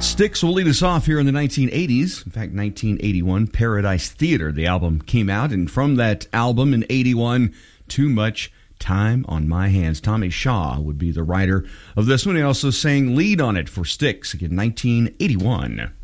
Styx will lead us off here in the 1980s. In fact, 1981, Paradise Theater. The album came out, and from that album in 81, Too Much Time on My Hands. Tommy Shaw would be the writer of this one. He also sang lead on it for Styx, again, 1981.